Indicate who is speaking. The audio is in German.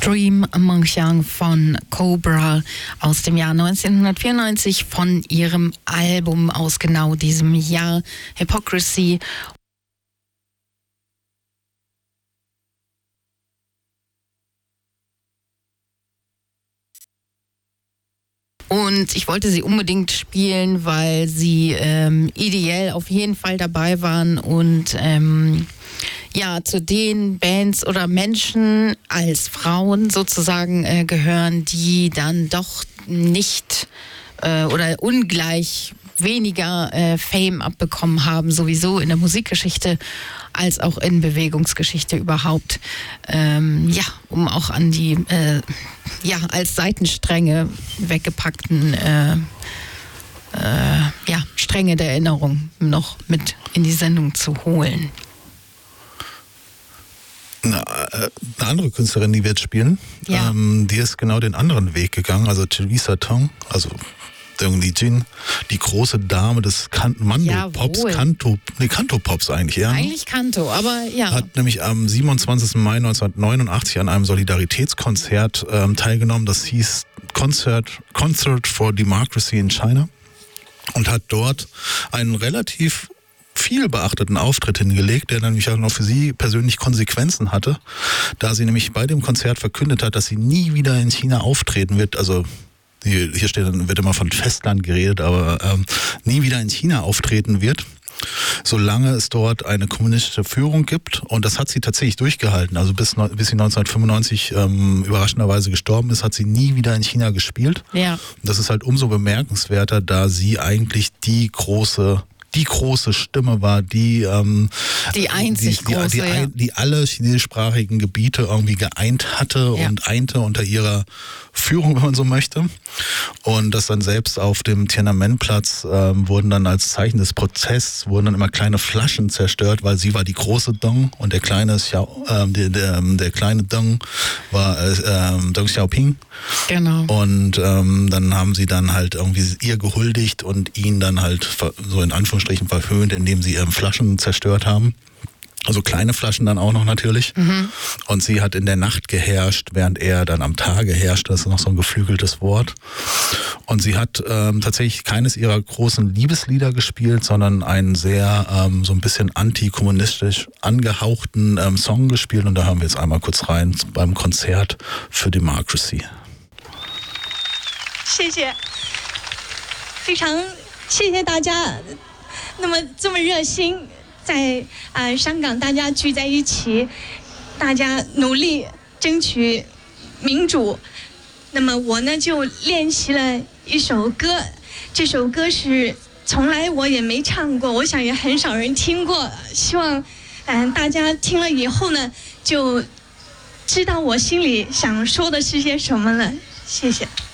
Speaker 1: Dream Mengxiang von Cobra aus dem Jahr 1994 von ihrem Album aus genau diesem Jahr, Hypocrisy. Und ich wollte sie unbedingt spielen, weil sie ideell auf jeden Fall dabei waren und zu den Bands oder Menschen als Frauen sozusagen gehören, die dann doch nicht oder ungleich weniger Fame abbekommen haben, sowieso in der Musikgeschichte als auch in Bewegungsgeschichte überhaupt, um auch an die als Seitenstränge weggepackten Stränge der Erinnerung noch mit in die Sendung zu holen.
Speaker 2: Eine andere Künstlerin, die wir jetzt spielen, die ist genau den anderen Weg gegangen, also Theresa Tong, also Deng Lijun, die große Dame des Mando-Pops, Kanto-Pops eigentlich, ja.
Speaker 1: Eigentlich Kanto, aber ja.
Speaker 2: Hat nämlich am 27. Mai 1989 an einem Solidaritätskonzert teilgenommen, das hieß Concert for Democracy in China, und hat dort einen relativ viel beachteten Auftritt hingelegt, der nämlich auch noch für sie persönlich Konsequenzen hatte, da sie nämlich bei dem Konzert verkündet hat, dass sie nie wieder in China auftreten wird, also hier wird immer von Festland geredet, aber nie wieder in China auftreten wird, solange es dort eine kommunistische Führung gibt. Und das hat sie tatsächlich durchgehalten. Also bis sie 1995 überraschenderweise gestorben ist, hat sie nie wieder in China gespielt.
Speaker 1: Ja.
Speaker 2: Das ist halt umso bemerkenswerter, da sie eigentlich die große Stimme war, die
Speaker 1: einzig große,
Speaker 2: die alle chinesischsprachigen Gebiete irgendwie geeint hatte und einte unter ihrer Führung, wenn man so möchte. Und das dann selbst auf dem Tiananmen-Platz wurden dann als Zeichen des Protests immer kleine Flaschen zerstört, weil sie war die große Deng und der kleine der kleine Deng war Deng Xiaoping.
Speaker 1: Genau.
Speaker 2: Und dann haben sie dann halt irgendwie ihr gehuldigt und ihn dann halt so in Anführungsstrichen verhöhnt, indem sie Flaschen zerstört haben. Also kleine Flaschen dann auch noch natürlich. Mhm. Und sie hat in der Nacht geherrscht, während er dann am Tage herrscht. Das ist noch so ein geflügeltes Wort. Und sie hat tatsächlich keines ihrer großen Liebeslieder gespielt, sondern einen sehr so ein bisschen antikommunistisch angehauchten Song gespielt. Und da hören wir jetzt einmal kurz rein beim Konzert für Democracy.
Speaker 3: 谢谢，非常谢谢大家，那么这么热心。 在香港，大家聚在一起，大家努力争取民主。那么我呢就练习了一首歌，这首歌是从来我也没唱过，我想也很少人听过。希望大家听了以后呢，就知道我心里想说的是些什么了。谢谢。